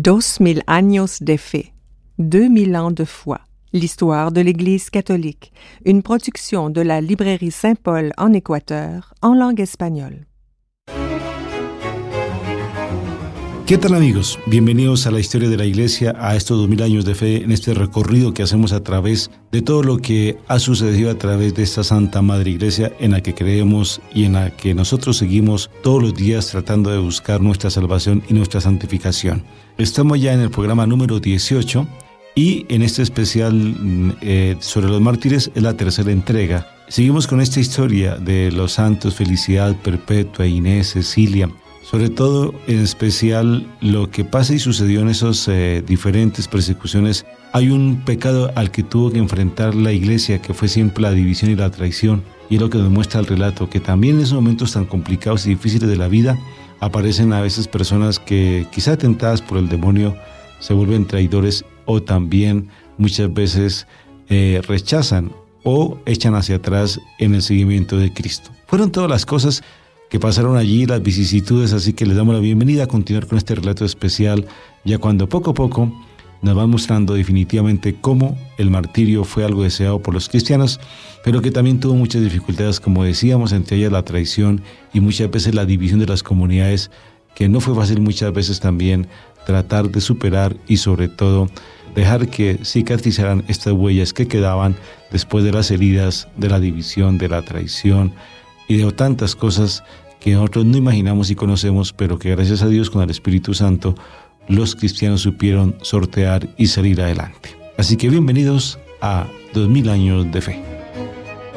2000 años de fe, 2000 ans de foi, l'histoire de l'Église catholique, une production de la librairie Saint-Paul en Équateur, en langue espagnole. ¿Qué tal, amigos? Bienvenidos a la historia de la Iglesia, a estos 2000 años de fe, en este recorrido que hacemos a través de todo lo que ha sucedido a través de esta Santa Madre Iglesia en la que creemos y en la que nosotros seguimos todos los días tratando de buscar nuestra salvación y nuestra santificación. Estamos ya en el programa número 18 y en este especial sobre los mártires es la tercera entrega. Seguimos con esta historia de los santos Felicidad, Perpetua, Inés, Cecilia. Sobre todo, en especial, lo que pasa y sucedió en esas diferentes persecuciones. Hay un pecado al que tuvo que enfrentar la Iglesia, que fue siempre la división y la traición. Y es lo que nos muestra el relato, que también en esos momentos tan complicados y difíciles de la vida, aparecen a veces personas que, quizá tentadas por el demonio, se vuelven traidores o también muchas veces rechazan o echan hacia atrás en el seguimiento de Cristo. Fueron todas las cosas que pasaron allí, las vicisitudes, así que les damos la bienvenida a continuar con este relato especial, ya cuando poco a poco nos van mostrando definitivamente cómo el martirio fue algo deseado por los cristianos, pero que también tuvo muchas dificultades, como decíamos, entre ellas la traición y muchas veces la división de las comunidades, que no fue fácil muchas veces también tratar de superar y sobre todo dejar que cicatrizaran estas huellas que quedaban después de las heridas de la división, de la traición, y de tantas cosas que nosotros no imaginamos y conocemos, pero que gracias a Dios con el Espíritu Santo los cristianos supieron sortear y salir adelante. Así que bienvenidos a 2000 años de fe.